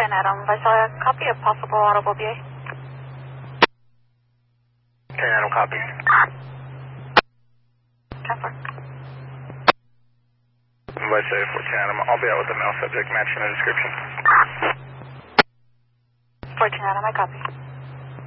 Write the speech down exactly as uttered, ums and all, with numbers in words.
ten Adam. I saw a copy of possible audible B A. ten Adam, copy. ten four. Let's say for ten Adam. I'll be out with the male subject matching the description. fourteen Adam, I copy.